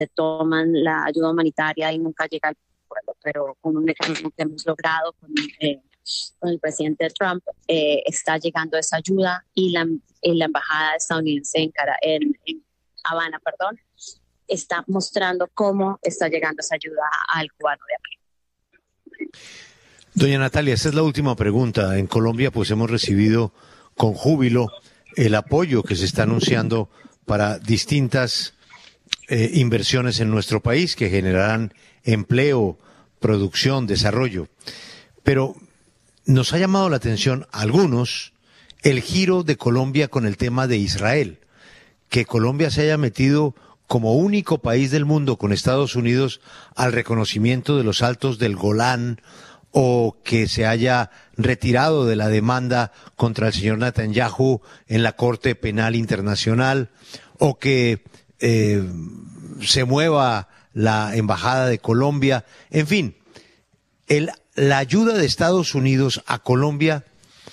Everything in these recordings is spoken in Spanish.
se toman la ayuda humanitaria y nunca llega al pueblo, pero con un mecanismo que hemos logrado con el presidente Trump, está llegando esa ayuda y la embajada estadounidense en Habana, perdón, está mostrando cómo está llegando esa ayuda al cubano de aquí. Doña Natalia, esta es la última pregunta. En Colombia pues hemos recibido con júbilo el apoyo que se está anunciando para distintas inversiones en nuestro país que generarán empleo, producción, desarrollo. Pero nos ha llamado la atención a algunos el giro de Colombia con el tema de Israel, que Colombia se haya metido como único país del mundo con Estados Unidos al reconocimiento de los Altos del Golán, o que se haya retirado de la demanda contra el señor Netanyahu en la Corte Penal Internacional, o que se mueva la Embajada de Colombia. En fin, la ayuda de Estados Unidos a Colombia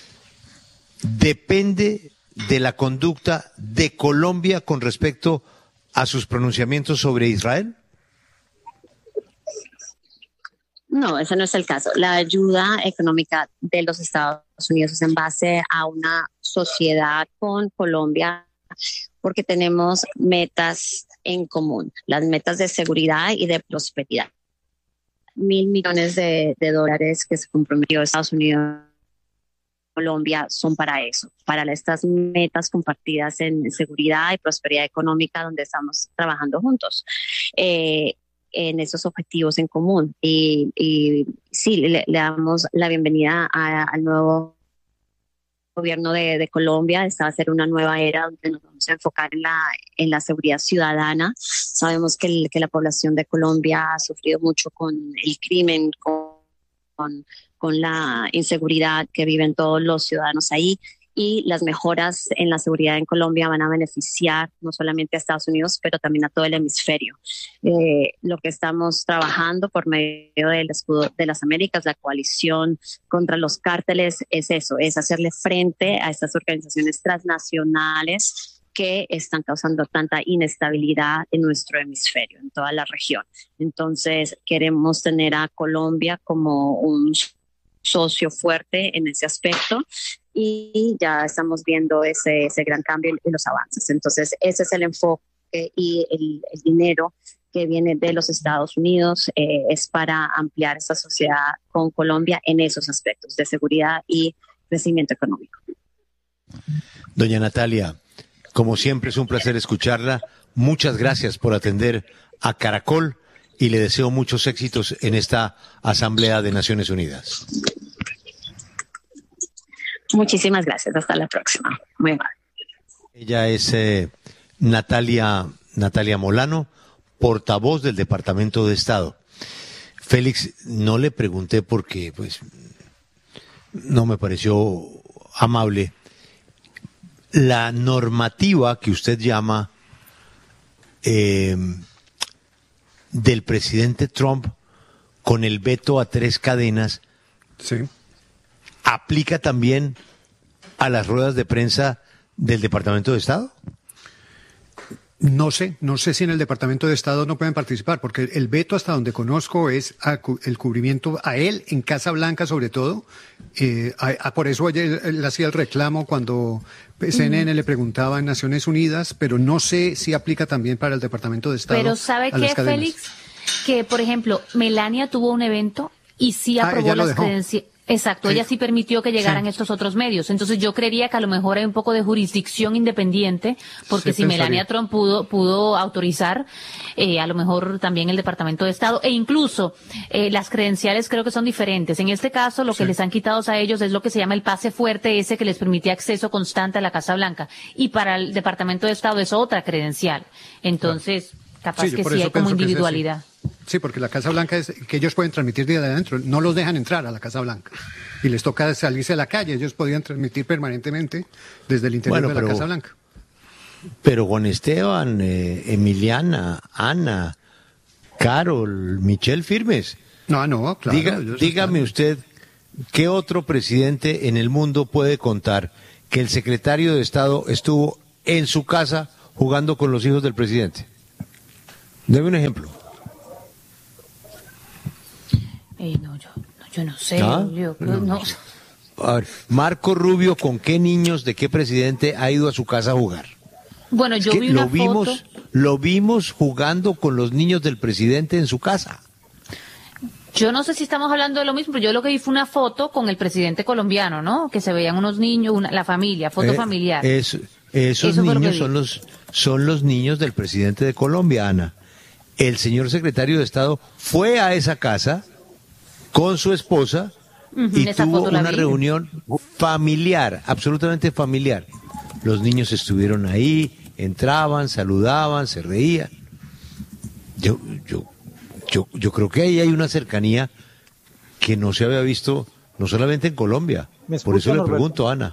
depende de la conducta de Colombia con respecto a sus pronunciamientos sobre Israel. No, ese no es el caso. La ayuda económica de los Estados Unidos es en base a una sociedad con Colombia, porque tenemos metas en común, las metas de seguridad y de prosperidad. $1,000 millones de dólares que se comprometió Estados Unidos y Colombia son para eso, para estas metas compartidas en seguridad y prosperidad económica, donde estamos trabajando juntos. En esos objetivos en común. Y sí, le damos la bienvenida al nuevo gobierno de Colombia. Esta va a ser una nueva era donde nos vamos a enfocar en la seguridad ciudadana. Sabemos que la población de Colombia ha sufrido mucho con el crimen, con la inseguridad que viven todos los ciudadanos ahí. Y las mejoras en la seguridad en Colombia van a beneficiar no solamente a Estados Unidos, pero también a todo el hemisferio. Lo que estamos trabajando por medio del Escudo de las Américas, la coalición contra los cárteles, es eso, es hacerle frente a estas organizaciones transnacionales que están causando tanta inestabilidad en nuestro hemisferio, en toda la región. Entonces, queremos tener a Colombia como un socio fuerte en ese aspecto, y ya estamos viendo ese gran cambio y los avances. Entonces, ese es el enfoque, y el dinero que viene de los Estados Unidos es para ampliar esa sociedad con Colombia en esos aspectos de seguridad y crecimiento económico. Doña Natalia, como siempre es un placer escucharla. Muchas gracias por atender a Caracol y le deseo muchos éxitos en esta Asamblea de Naciones Unidas. Muchísimas gracias. Hasta la próxima. Muy mal. Ella es Natalia Molano, portavoz del Departamento de Estado. Félix, no le pregunté porque pues no me pareció amable. La normativa que usted llama del presidente Trump con el veto a 3 cadenas, sí, ¿aplica también a las ruedas de prensa del Departamento de Estado? No sé si en el Departamento de Estado no pueden participar, porque el veto, hasta donde conozco, es el cubrimiento a él en Casa Blanca, sobre todo. Por eso ayer él hacía el reclamo cuando CNN le preguntaba en Naciones Unidas, pero no sé si aplica también para el Departamento de Estado. Pero ¿sabe qué, Félix? Que, por ejemplo, Melania tuvo un evento y sí aprobó las credenciales. Exacto, sí. Ella sí permitió que llegaran estos otros medios. Entonces yo creería que a lo mejor hay un poco de jurisdicción independiente, porque si Melania Trump pudo autorizar, a lo mejor también el Departamento de Estado, e incluso las credenciales creo que son diferentes. En este caso lo que les han quitado a ellos es lo que se llama el pase fuerte, ese que les permitía acceso constante a la Casa Blanca. Y para el Departamento de Estado es otra credencial. Entonces, capaz que sí hay como individualidad. Sí, porque la Casa Blanca es que ellos pueden transmitir desde adentro, no los dejan entrar a la Casa Blanca y les toca salirse a la calle. Ellos podían transmitir permanentemente desde el interior de la Casa Blanca. Pero Juan Esteban, Emiliana, Ana, Carol, Michelle Firmes. No, claro. Dígame usted, ¿qué otro presidente en el mundo puede contar que el secretario de Estado estuvo en su casa jugando con los hijos del presidente? Deme un ejemplo. Yo no sé. No. A ver, Marco Rubio, ¿con qué niños de qué presidente ha ido a su casa a jugar? Bueno, yo vi una foto. Lo vimos jugando con los niños del presidente en su casa. Yo no sé si estamos hablando de lo mismo, pero yo lo que vi fue una foto con el presidente colombiano, ¿no? Que se veían unos niños, la familia, foto familiar. Esos niños son los niños del presidente de Colombia, Ana. El señor secretario de Estado fue a esa casa con su esposa y tuvo una reunión familiar, absolutamente familiar. Los niños estuvieron ahí, entraban, saludaban, se reían. Yo creo que ahí hay una cercanía que no se había visto, no solamente en Colombia. Por eso le pregunto, Ana.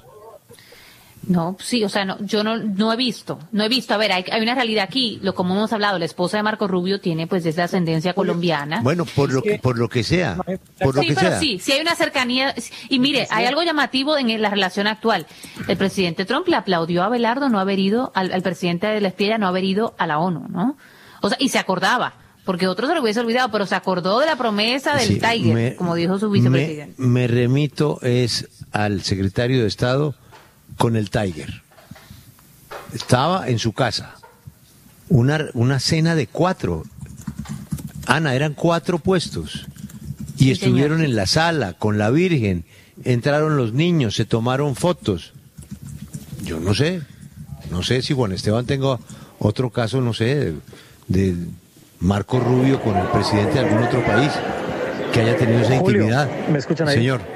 No, sí, o sea, yo no he visto. A ver, hay una realidad aquí, como hemos hablado, la esposa de Marco Rubio tiene pues esa ascendencia colombiana. Bueno, por lo que sea. Sí hay una cercanía. Y mire, hay algo llamativo en la relación actual. El presidente Trump le aplaudió a Abelardo no haber ido, al presidente de la Estrella no haber ido a la ONU, ¿no? O sea, y se acordaba, porque otro se lo hubiese olvidado, pero se acordó de la promesa del Tiger, como dijo su vicepresidente. Me remito al secretario de Estado con el Tiger. Estaba en su casa. Una cena de 4. Ana, eran 4 puestos. Y estuvieron en la sala con la Virgen. Entraron los niños, se tomaron fotos. Yo no sé si Juan Esteban tenga otro caso, no sé, de Marco Rubio con el presidente de algún otro país que haya tenido esa intimidad. ¿Me escuchan ahí? Señor.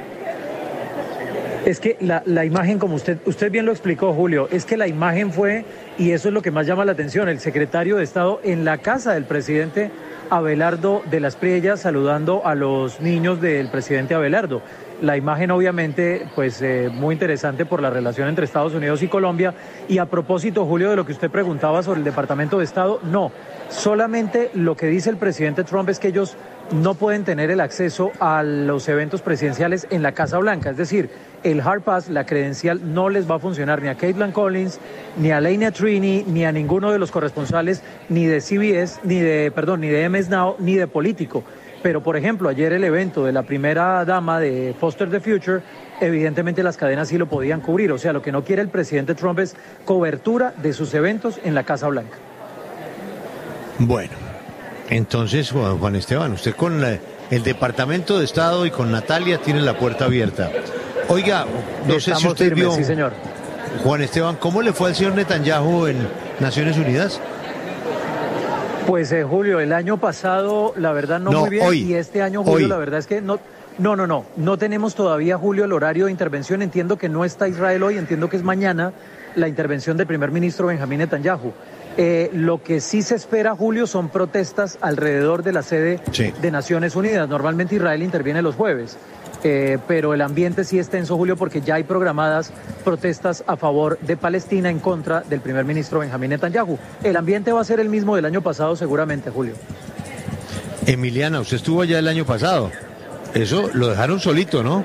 Es que la imagen, como usted bien lo explicó, Julio, es que la imagen fue, y eso es lo que más llama la atención, el secretario de Estado en la casa del presidente Abelardo de las Priellas saludando a los niños del presidente Abelardo. La imagen obviamente pues muy interesante por la relación entre Estados Unidos y Colombia. Y a propósito, Julio, de lo que usted preguntaba sobre el Departamento de Estado, no, solamente lo que dice el presidente Trump es que ellos no pueden tener el acceso a los eventos presidenciales en la Casa Blanca, es decir, el Hard Pass, la credencial, no les va a funcionar ni a Caitlin Collins, ni a Laina Trini, ni a ninguno de los corresponsales, ni de CBS, ni de MS Now, ni de Político. Pero, por ejemplo, ayer el evento de la primera dama de Foster the Future, evidentemente las cadenas sí lo podían cubrir. O sea, lo que no quiere el presidente Trump es cobertura de sus eventos en la Casa Blanca. Bueno, entonces, Juan Esteban, usted con el Departamento de Estado y con Natalia tiene la puerta abierta. Oiga, no sé si usted vio, sí, señor. Juan Esteban, ¿cómo le fue al señor Netanyahu en Naciones Unidas? Pues Julio, el año pasado la verdad no muy bien, y este año, Julio, la verdad es que no tenemos todavía, Julio, el horario de intervención. Entiendo que no está Israel hoy, entiendo que es mañana la intervención del primer ministro Benjamín Netanyahu. Lo que sí se espera, Julio, son protestas alrededor de la sede de Naciones Unidas. Normalmente Israel interviene los jueves. Pero el ambiente sí es tenso, Julio, porque ya hay programadas protestas a favor de Palestina en contra del primer ministro Benjamín Netanyahu. El ambiente va a ser el mismo del año pasado seguramente, Julio. Emiliana, usted estuvo allá el año pasado. Eso lo dejaron solito, ¿no?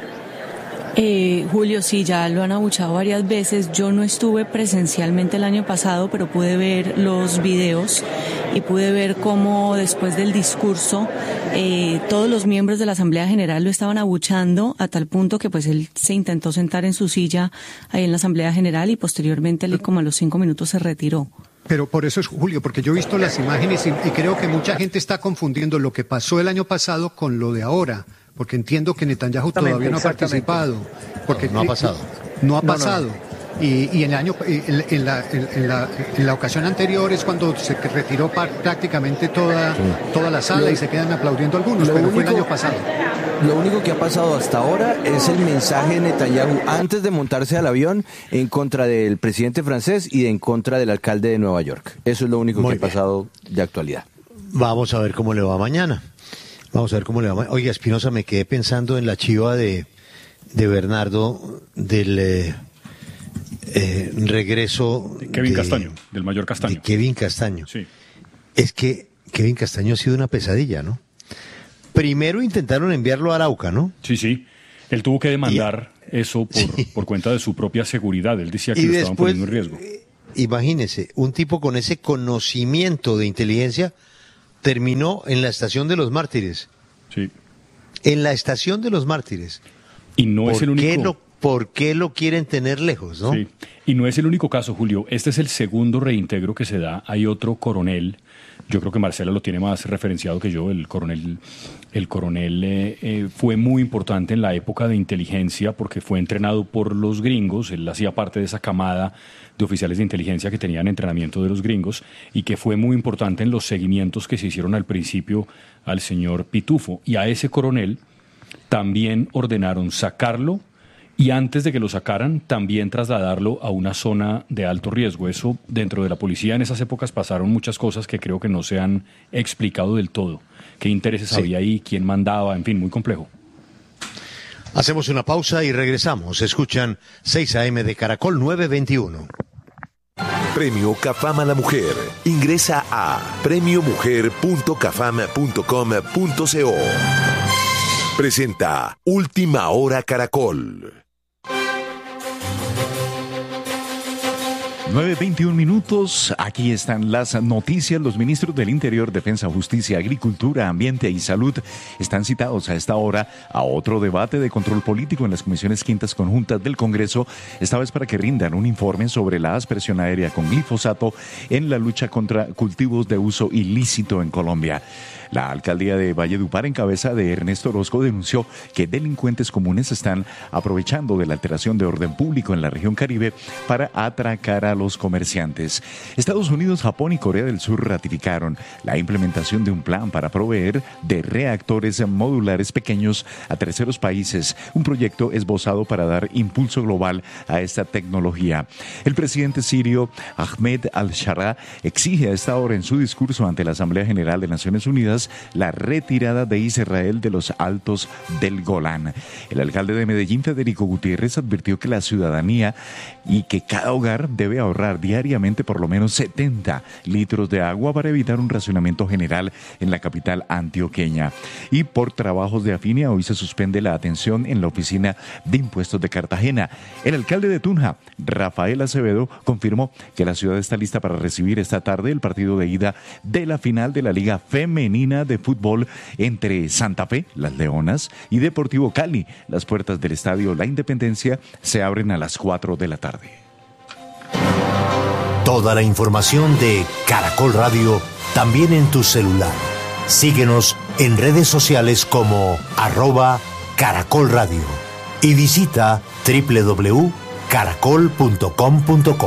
Julio, sí, ya lo han abuchado varias veces. Yo no estuve presencialmente el año pasado, pero pude ver los videos y pude ver cómo después del discurso todos los miembros de la Asamblea General lo estaban abuchando a tal punto que pues él se intentó sentar en su silla ahí en la Asamblea General y posteriormente él como a los 5 minutos se retiró. Pero por eso es, Julio, porque yo he visto las imágenes y creo que mucha gente está confundiendo lo que pasó el año pasado con lo de ahora. Porque entiendo que Netanyahu todavía no ha participado. Porque no ha pasado. No ha pasado. Y en la ocasión anterior es cuando se retiró prácticamente toda la sala y se quedan aplaudiendo algunos, pero fue el año pasado. Lo único que ha pasado hasta ahora es el mensaje de Netanyahu antes de montarse al avión en contra del presidente francés y en contra del alcalde de Nueva York. Eso es lo único que ha pasado de actualidad. Vamos a ver cómo le va mañana. Oiga, Espinosa, me quedé pensando en la chiva de Bernardo del regreso de Kevin Castaño, del mayor Castaño. De Kevin Castaño. Sí. Es que Kevin Castaño ha sido una pesadilla, ¿no? Primero intentaron enviarlo a Arauca, ¿no? Sí. Él tuvo que demandar eso por cuenta de su propia seguridad. Él decía que lo estaban poniendo en riesgo. Imagínese, un tipo con ese conocimiento de inteligencia terminó en la Estación de los Mártires. Sí. En la Estación de los Mártires. Y no es el único. ¿Por qué lo quieren tener lejos, no? Sí. Y no es el único caso, Julio. Este es el segundo reintegro que se da. Hay otro coronel. Yo creo que Marcela lo tiene más referenciado que yo. El coronel fue muy importante en la época de inteligencia porque fue entrenado por los gringos. Él hacía parte de esa camada de oficiales de inteligencia que tenían entrenamiento de los gringos y que fue muy importante en los seguimientos que se hicieron al principio al señor Pitufo. Y a ese coronel también ordenaron sacarlo y antes de que lo sacaran también trasladarlo a una zona de alto riesgo. Eso dentro de la policía en esas épocas pasaron muchas cosas que creo que no se han explicado del todo. ¿Qué intereses había ahí? ¿Quién mandaba? En fin, muy complejo. Hacemos una pausa y regresamos. Escuchan 6 AM de Caracol 921. Premio CAFAM a la Mujer. Ingresa a premiomujer.cafam.com.co. Presenta Última Hora Caracol. 9:21. Aquí están las noticias. Los ministros del Interior, Defensa, Justicia, Agricultura, Ambiente y Salud están citados a esta hora a otro debate de control político en las comisiones quintas conjuntas del Congreso, esta vez para que rindan un informe sobre la aspersión aérea con glifosato en la lucha contra cultivos de uso ilícito en Colombia. La alcaldía de Valledupar, en cabeza de Ernesto Orozco, denunció que delincuentes comunes están aprovechando de la alteración de orden público en la región Caribe para atracar a los comerciantes. Estados Unidos, Japón y Corea del Sur ratificaron la implementación de un plan para proveer de reactores modulares pequeños a terceros países, un proyecto esbozado para dar impulso global a esta tecnología. El presidente sirio Ahmed al-Sharaa exige a esta hora en su discurso ante la Asamblea General de Naciones Unidas la retirada de Israel de los altos del Golán. El alcalde de Medellín, Federico Gutiérrez, advirtió que la ciudadanía y que cada hogar debe ahorrar diariamente por lo menos 70 litros de agua para evitar un racionamiento general en la capital antioqueña. Y por trabajos de afinia, hoy se suspende la atención en la oficina de impuestos de Cartagena. El alcalde de Tunja, Rafael Acevedo, confirmó que la ciudad está lista para recibir esta tarde el partido de ida de la final de la Liga Femenina de Fútbol entre Santa Fe, las Leonas, y Deportivo Cali. Las puertas del estadio La Independencia se abren a las 4 de la tarde. Toda la información de Caracol Radio también en tu celular. Síguenos en redes sociales como @Caracol Radio y visita www.caracol.com.co.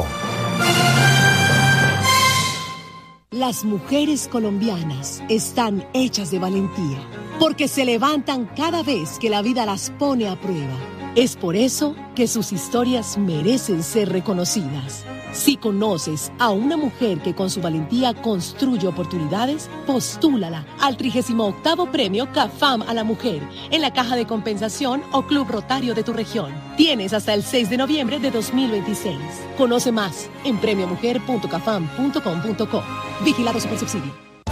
Las mujeres colombianas están hechas de valentía, porque se levantan cada vez que la vida las pone a prueba. Es por eso que sus historias merecen ser reconocidas. Si conoces a una mujer que con su valentía construye oportunidades, postúlala al 38º Premio CAFAM a la Mujer en la Caja de Compensación o Club Rotario de tu región. Tienes hasta el 6 de noviembre de 2026. Conoce más en premiomujer.cafam.com.co. Vigilado Supersubsidio.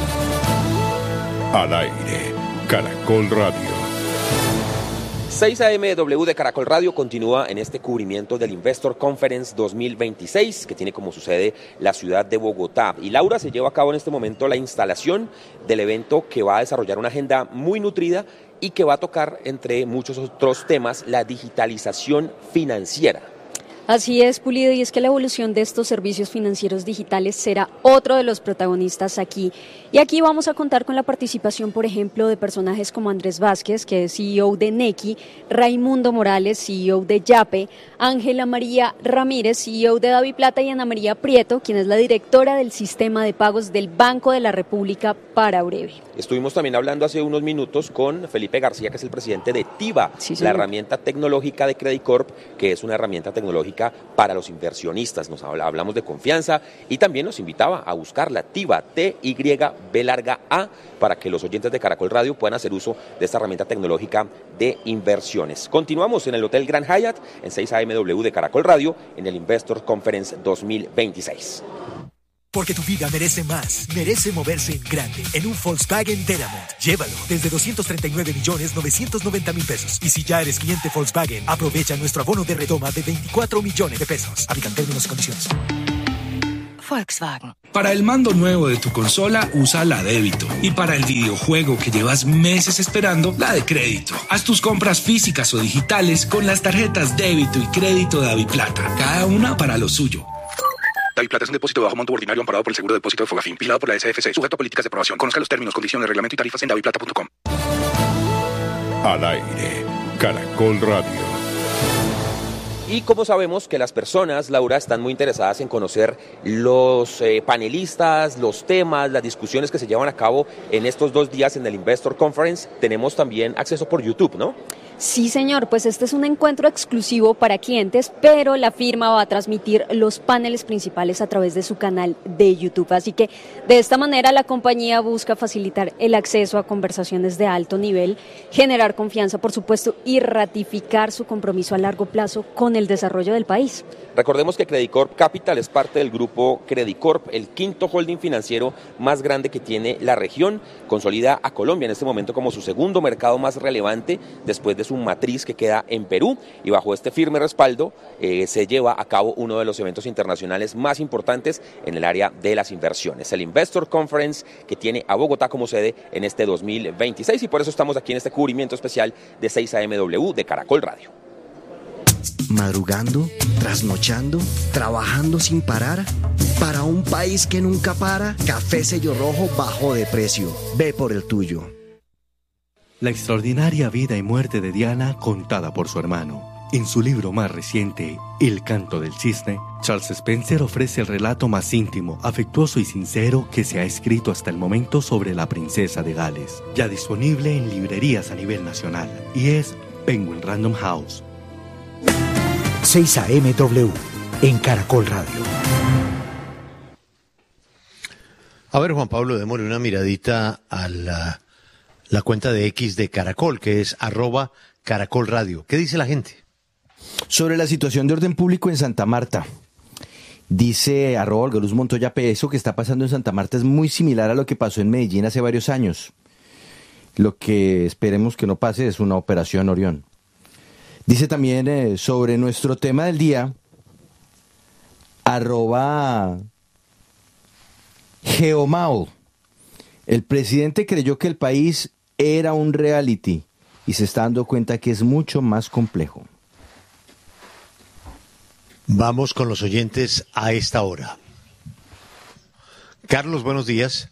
Al aire, Caracol Radio. 6 AM de Caracol Radio continúa en este cubrimiento del Investor Conference 2026, que tiene como su sede la ciudad de Bogotá. Y Laura, se lleva a cabo en este momento la instalación del evento que va a desarrollar una agenda muy nutrida y que va a tocar, entre muchos otros temas, la digitalización financiera. Así es, Pulido, y es que la evolución de estos servicios financieros digitales será otro de los protagonistas aquí. Y aquí vamos a contar con la participación, por ejemplo, de personajes como Andrés Vázquez, que es CEO de Nequi, Raimundo Morales, CEO de Yape, Ángela María Ramírez, CEO de DaviPlata, y Ana María Prieto, quien es la directora del sistema de pagos del Banco de la República para Breve. Estuvimos también hablando hace unos minutos con Felipe García, que es el presidente de TIVA, la herramienta tecnológica de Credicorp, que es una herramienta tecnológica para los inversionistas. Hablamos de confianza y también nos invitaba a buscarla, TIVA, TYB-A, para que los oyentes de Caracol Radio puedan hacer uso de esta herramienta tecnológica de inversiones. Continuamos en el Hotel Grand Hyatt, en 6 AM de Caracol Radio, en el Investor Conference 2026. Porque tu vida merece más, merece moverse en grande, en un Volkswagen Delamont. Llévalo desde 239.990.000 pesos. Y si ya eres cliente Volkswagen, aprovecha nuestro abono de retoma de 24 millones de pesos. Aplican términos y condiciones. Volkswagen. Para el mando nuevo de tu consola, usa la débito. Y para el videojuego que llevas meses esperando, la de crédito. Haz tus compras físicas o digitales con las tarjetas débito y crédito de Daviplata. Cada una para lo suyo. Daviplata es un depósito de bajo monto ordinario amparado por el seguro de depósito de Fogafín, vigilado por la SFC, sujeto a políticas de aprobación. Conozca los términos, condiciones, reglamento y tarifas en daviplata.com. Al aire, Caracol Radio. Y como sabemos que las personas, Laura, están muy interesadas en conocer los panelistas, los temas, las discusiones que se llevan a cabo en estos 2 días en el Investor Conference, tenemos también acceso por YouTube, ¿no? Sí, señor, pues este es un encuentro exclusivo para clientes, pero la firma va a transmitir los paneles principales a través de su canal de YouTube. Así que de esta manera la compañía busca facilitar el acceso a conversaciones de alto nivel, generar confianza, por supuesto, y ratificar su compromiso a largo plazo con el desarrollo del país. Recordemos que Credicorp Capital es parte del grupo Credicorp, el quinto holding financiero más grande que tiene la región. Consolida a Colombia en este momento como su segundo mercado más relevante después de su matriz que queda en Perú, y bajo este firme respaldo se lleva a cabo uno de los eventos internacionales más importantes en el área de las inversiones, el Investor Conference, que tiene a Bogotá como sede en este 2026, y por eso estamos aquí en este cubrimiento especial de 6 AM de Caracol Radio. Madrugando, trasnochando, trabajando sin parar. Para un país que nunca para, Café Sello Rojo bajó de precio. Ve por el tuyo. La extraordinaria vida y muerte de Diana contada por su hermano. En su libro más reciente, El canto del cisne, Charles Spencer ofrece el relato más íntimo, afectuoso y sincero que se ha escrito hasta el momento sobre la princesa de Gales. Ya disponible en librerías a nivel nacional, y es Penguin Random House. 6 AM en Caracol Radio. A ver, Juan Pablo, démosle una miradita a la cuenta de X de Caracol, que es @Caracol Radio. ¿Qué dice la gente? Sobre la situación de orden público en Santa Marta. Dice @Olgaluz Montoya P. Eso que está pasando en Santa Marta es muy similar a lo que pasó en Medellín hace varios años. Lo que esperemos que no pase es una operación Orión. Dice también sobre nuestro tema del día, @Geomao. El presidente creyó que el país era un reality y se está dando cuenta que es mucho más complejo. Vamos con los oyentes a esta hora. Carlos, buenos días.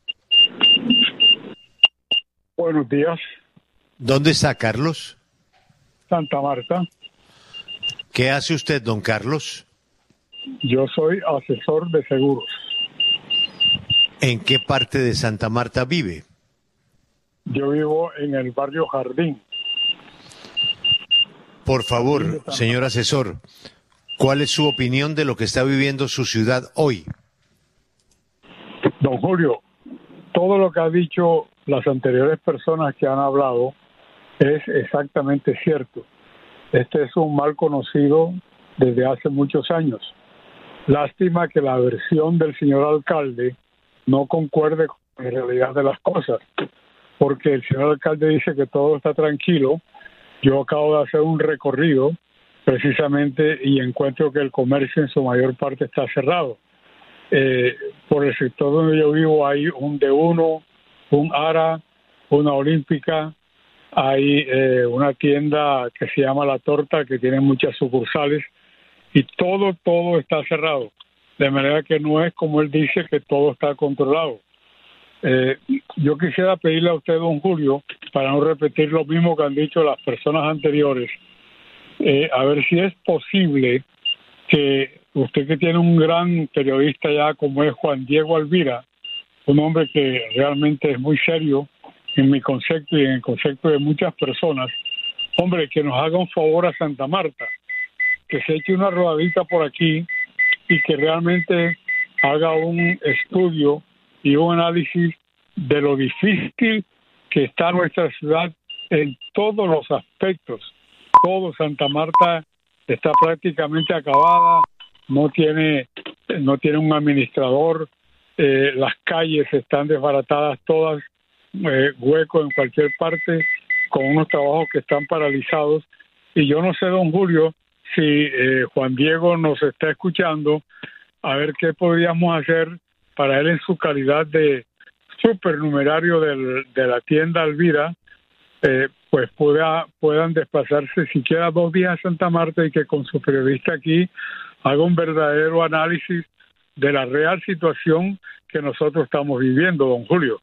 Buenos días. ¿Dónde está Carlos? Santa Marta. ¿Qué hace usted, don Carlos? Yo soy asesor de seguros. ¿En qué parte de Santa Marta vive? Yo vivo en el barrio Jardín. Por favor, señor asesor, ¿cuál es su opinión de lo que está viviendo su ciudad hoy? Don Julio, todo lo que ha dicho las anteriores personas que han hablado es exactamente cierto. Este es un mal conocido desde hace muchos años. Lástima que la versión del señor alcalde no concuerde con la realidad de las cosas, porque el señor alcalde dice que todo está tranquilo. Yo acabo de hacer un recorrido precisamente y encuentro que el comercio en su mayor parte está cerrado. Por el sector donde yo vivo hay un D1, un ARA, una Olímpica, hay una tienda que se llama La Torta, que tiene muchas sucursales, y todo está cerrado. De manera que no es como él dice, que todo está controlado. Yo quisiera pedirle a usted, don Julio, para no repetir lo mismo que han dicho las personas anteriores, a ver si es posible que usted, que tiene un gran periodista ya como es Juan Diego Alvira, un hombre que realmente es muy serio en mi concepto y en el concepto de muchas personas, hombre, que nos haga un favor a Santa Marta, que se eche una rodadita por aquí y que realmente haga un estudio y un análisis de lo difícil que está nuestra ciudad en todos los aspectos. Todo Santa Marta está prácticamente acabada, no tiene un administrador, las calles están desbaratadas todas, huecos en cualquier parte, con unos trabajos que están paralizados. Y yo no sé, don Julio, si Juan Diego nos está escuchando, a ver qué podríamos hacer para él en su calidad de supernumerario de la tienda Alvira, pues puedan desplazarse siquiera 2 días a Santa Marta y que con su periodista aquí haga un verdadero análisis de la real situación que nosotros estamos viviendo, don Julio.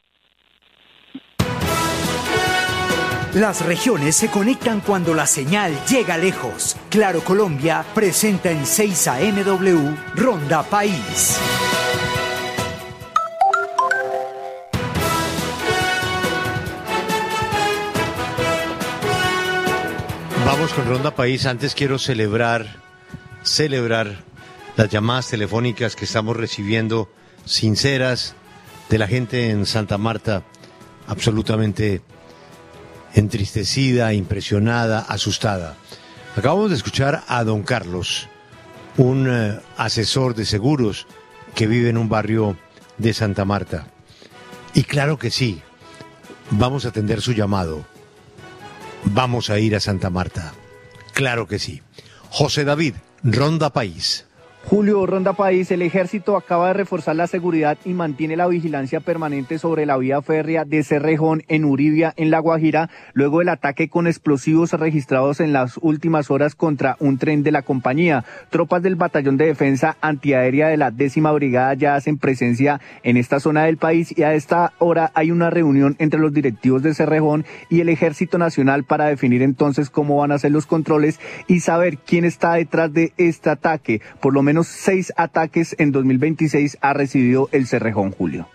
Las regiones se conectan cuando la señal llega lejos. Claro Colombia presenta en 6 AMW Ronda País. Vamos con Ronda País. Antes quiero celebrar las llamadas telefónicas que estamos recibiendo, sinceras, de la gente en Santa Marta, absolutamente entristecida, impresionada, asustada. Acabamos de escuchar a don Carlos, un asesor de seguros que vive en un barrio de Santa Marta. Y claro que sí, vamos a atender su llamado. Vamos a ir a Santa Marta. Claro que sí. José David, Ronda País. Julio, Ronda País, el ejército acaba de reforzar la seguridad y mantiene la vigilancia permanente sobre la vía férrea de Cerrejón en Uribia, en La Guajira, luego del ataque con explosivos registrados en las últimas horas contra un tren de la compañía. Tropas del Batallón de Defensa Antiaérea de la 10ª Brigada ya hacen presencia en esta zona del país y a esta hora hay una reunión entre los directivos de Cerrejón y el Ejército Nacional para definir entonces cómo van a ser los controles y saber quién está detrás de este ataque. Por lo menos 6 ataques en 2026 ha recibido el Cerrejón, Julio.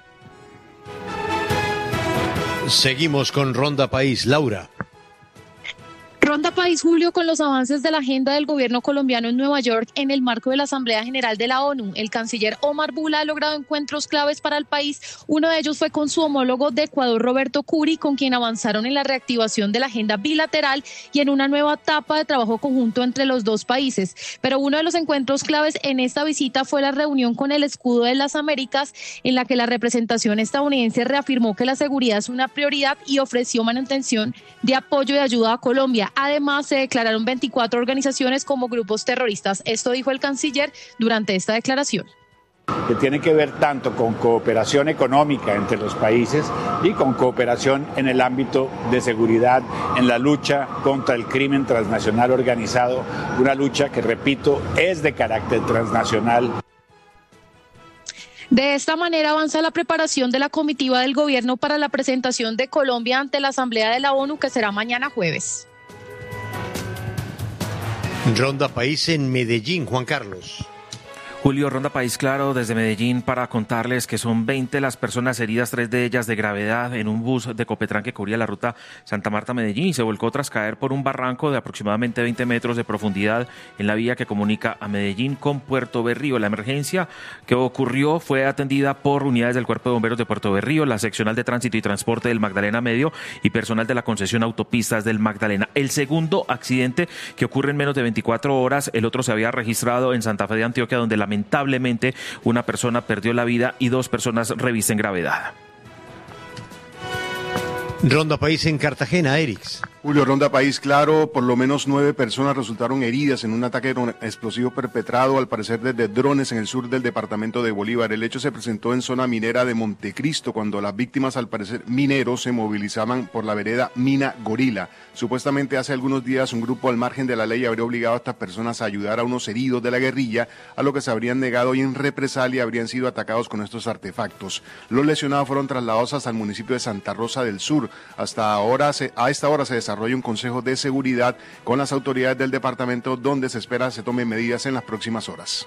Seguimos con Ronda País. Laura. Ronda País, Julio, con los avances de la agenda del gobierno colombiano en Nueva York en el marco de la Asamblea General de la ONU. El canciller Omar Bula ha logrado encuentros claves para el país. Uno de ellos fue con su homólogo de Ecuador, Roberto Curi, con quien avanzaron en la reactivación de la agenda bilateral y en una nueva etapa de trabajo conjunto entre los dos países. Pero uno de los encuentros claves en esta visita fue la reunión con el Escudo de las Américas, en la que la representación estadounidense reafirmó que la seguridad es una prioridad y ofreció manutención de apoyo y ayuda a Colombia. Además, se declararon 24 organizaciones como grupos terroristas. Esto dijo el canciller durante esta declaración. Que tiene que ver tanto con cooperación económica entre los países y con cooperación en el ámbito de seguridad, en la lucha contra el crimen transnacional organizado, una lucha que, repito, es de carácter transnacional. De esta manera avanza la preparación de la comitiva del gobierno para la presentación de Colombia ante la Asamblea de la ONU, que será mañana jueves. Ronda País en Medellín, Juan Carlos. Julio, Ronda País Claro desde Medellín para contarles que son 20 las personas heridas, 3 de ellas de gravedad en un bus de Copetran que cubría la ruta Santa Marta-Medellín y se volcó tras caer por un barranco de aproximadamente 20 metros de profundidad en la vía que comunica a Medellín con Puerto Berrío. La emergencia que ocurrió fue atendida por unidades del Cuerpo de Bomberos de Puerto Berrío, la seccional de tránsito y transporte del Magdalena Medio y personal de la concesión autopistas del Magdalena. El segundo accidente que ocurre en menos de 24 horas, el otro se había registrado en Santa Fe de Antioquia, donde lamentablemente una persona perdió la vida y 2 personas revisten gravedad. Ronda País en Cartagena, Erix. Julio, Ronda País Claro, por lo menos 9 personas resultaron heridas en un ataque explosivo perpetrado al parecer desde drones en el sur del departamento de Bolívar. El hecho se presentó en zona minera de Montecristo, cuando las víctimas, al parecer mineros, se movilizaban por la vereda Mina Gorila. Supuestamente hace algunos días un grupo al margen de la ley habría obligado a estas personas a ayudar a unos heridos de la guerrilla, a lo que se habrían negado y en represalia habrían sido atacados con estos artefactos. Los lesionados fueron trasladados hasta el municipio de Santa Rosa del Sur. A esta hora se desarrolla un consejo de seguridad con las autoridades del departamento, donde se espera se tomen medidas en las próximas horas.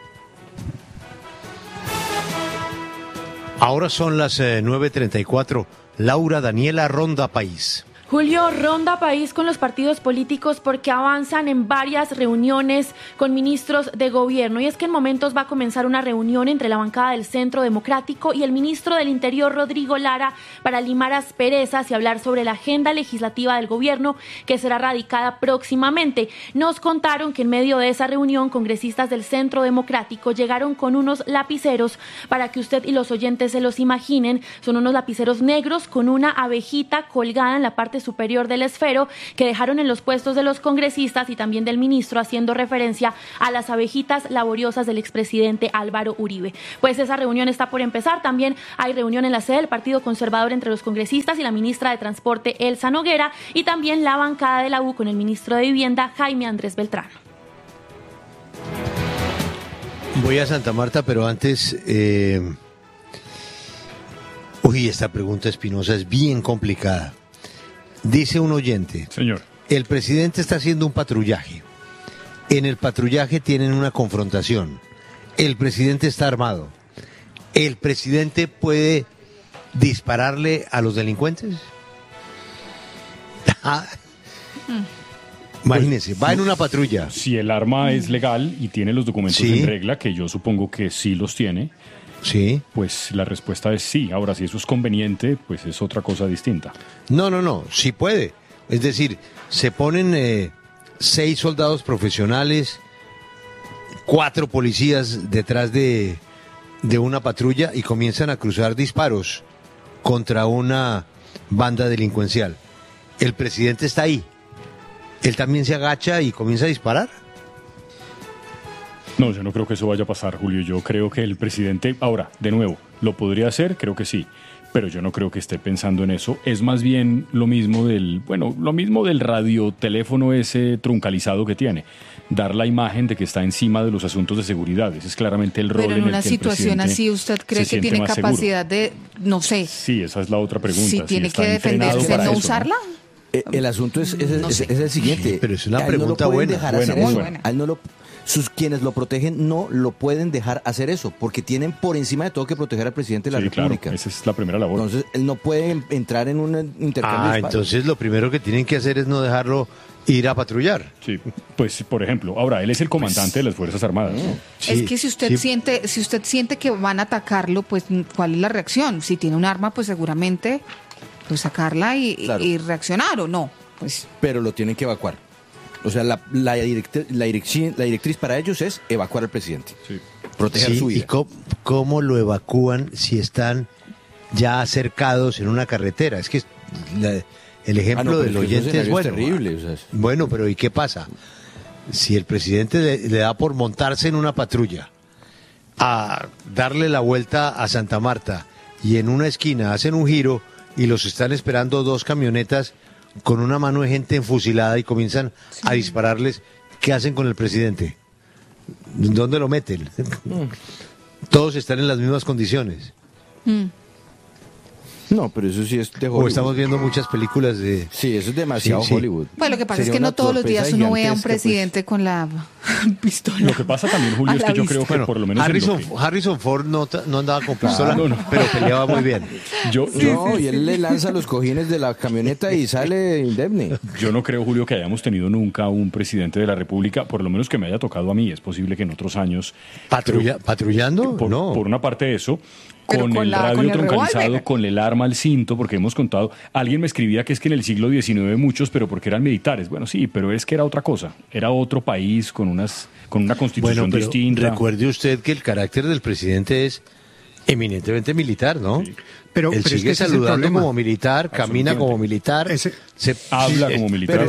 Ahora son las 9:34. Laura Daniela, Ronda País. Julio, Ronda País con los partidos políticos porque avanzan en varias reuniones con ministros de gobierno. Y es que en momentos va a comenzar una reunión entre la bancada del Centro Democrático y el ministro del Interior, Rodrigo Lara, para limar asperezas y hablar sobre la agenda legislativa del gobierno que será radicada próximamente. Nos contaron que en medio de esa reunión, congresistas del Centro Democrático llegaron con unos lapiceros para que usted y los oyentes se los imaginen. Son unos lapiceros negros con una abejita colgada en la parte superior del esfero que dejaron en los puestos de los congresistas y también del ministro, haciendo referencia a las abejitas laboriosas del expresidente Álvaro Uribe. Pues esa reunión está por empezar. También hay reunión en la sede del Partido Conservador entre los congresistas y la ministra de Transporte, Elsa Noguera, y también la bancada de la U con el ministro de Vivienda, Jaime Andrés Beltrán. Voy a Santa Marta, pero antes... esta pregunta, Espinosa, es bien complicada. Dice un oyente... Señor. El presidente está haciendo un patrullaje. En el patrullaje tienen una confrontación. El presidente está armado. ¿El presidente puede dispararle a los delincuentes? Imagínese, va en una patrulla. Si el arma es legal y tiene los documentos en regla, que yo supongo que sí los tiene, pues la respuesta es sí. Ahora, si eso es conveniente, pues es otra cosa distinta. No, sí puede. Es decir, se ponen 6 soldados profesionales, 4 policías detrás de una patrulla y comienzan a cruzar disparos contra una banda delincuencial. El presidente está ahí. ¿Él también se agacha y comienza a disparar? No, yo no creo que eso vaya a pasar, Julio. Yo creo que el presidente, ahora, de nuevo, ¿lo podría hacer? Creo que sí. Pero yo no creo que esté pensando en eso. Es más bien lo mismo del radioteléfono ese truncalizado que tiene. Dar la imagen de que está encima de los asuntos de seguridad. Ese es claramente el rol en el que el presidente Pero en una situación así, ¿usted cree que tiene capacidad de, no sé? Sí, esa es la otra pregunta. Si tiene que defenderse, ¿no usarla? El asunto es el siguiente. Pero es una pregunta buena. Quienes lo protegen no lo pueden dejar hacer eso, porque tienen por encima de todo que proteger al presidente de la República. Claro, esa es la primera labor. Entonces, él no puede entrar en un intercambio de disparos. Entonces lo primero que tienen que hacer es no dejarlo ir a patrullar. Sí, pues por ejemplo, ahora él es el comandante de las Fuerzas Armadas. Es que si usted siente que van a atacarlo, pues ¿cuál es la reacción? Si tiene un arma, pues seguramente pues sacarla y reaccionar, ¿o no? Pues pero lo tienen que evacuar. O sea, la directriz para ellos es evacuar al presidente. Proteger su vida. ¿Y cómo lo evacúan si están ya acercados en una carretera? Es que el ejemplo del oyente es bueno. Terrible, Bueno, pero ¿y qué pasa? Si el presidente le da por montarse en una patrulla, a darle la vuelta a Santa Marta, y en una esquina hacen un giro y los están esperando 2 camionetas con una mano de gente enfusilada y comienzan a dispararles, ¿qué hacen con el presidente? ¿Dónde lo meten? Todos están en las mismas condiciones. No, pero eso sí es de Hollywood. O estamos viendo muchas películas de... Sí, eso es demasiado Hollywood. Pues lo que pasa es que no todos los días uno ve a un presidente con la pistola. Lo que pasa también, Julio, es que yo creo que por lo menos... Harrison Ford no andaba con pistola, pero peleaba muy bien. Y él le lanza los cojines de la camioneta y sale indemne. Yo no creo, Julio, que hayamos tenido nunca un presidente de la República, por lo menos que me haya tocado a mí. Es posible que en otros años... ¿Patrullando? Por una parte eso... Con el radio troncalizado, con el arma al cinto, porque hemos contado, alguien me escribía que es que en el siglo XIX muchos, pero porque eran militares. Bueno, sí, pero es que era otra cosa, era otro país con una constitución distinta. Recuerde usted que el carácter del presidente es eminentemente militar, ¿no? Sí. Pero él sigue saludando como militar, camina como militar, habla como militar.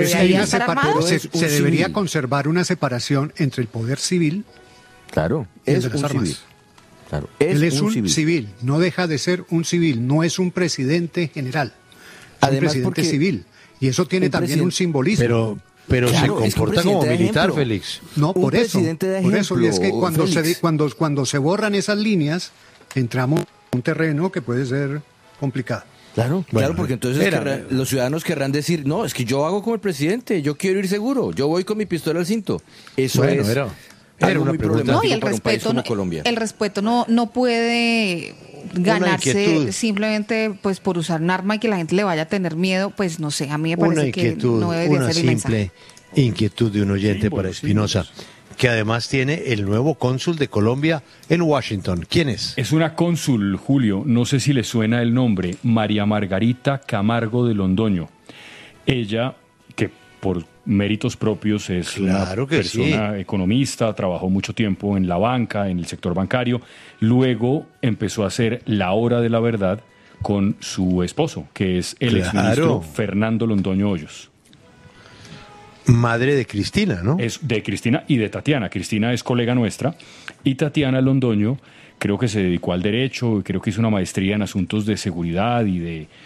Se debería conservar una separación entre el poder civil y el de las armas. Civil. Claro, él es un civil, no deja de ser un civil, no es un presidente general, es un presidente civil. Y eso tiene también un simbolismo. Pero se comporta como militar, Félix. No, por eso. Y es que cuando se borran esas líneas, entramos en un terreno que puede ser complicado. Claro, porque entonces los ciudadanos querrán decir, no, es que yo hago como el presidente, yo quiero ir seguro, yo voy con mi pistola al cinto. Eso era una pregunta. No, y el respeto no puede ganarse simplemente pues por usar un arma y que la gente le vaya a tener miedo, pues no sé, a mí me parece que no debería ser el mensaje. Una simple inquietud de un oyente para Espinosa, que además tiene el nuevo cónsul de Colombia en Washington. ¿Quién es? Es una cónsul, Julio, no sé si le suena el nombre, María Margarita Camargo de Londoño. Ella, que por méritos propios es una persona economista, trabajó mucho tiempo en la banca, en el sector bancario, luego empezó a hacer La Hora de la Verdad con su esposo, que es el exministro Fernando Londoño Hoyos. Madre de Cristina, ¿no? Es de Cristina y de Tatiana. Cristina es colega nuestra y Tatiana Londoño creo que se dedicó al derecho, creo que hizo una maestría en asuntos de seguridad y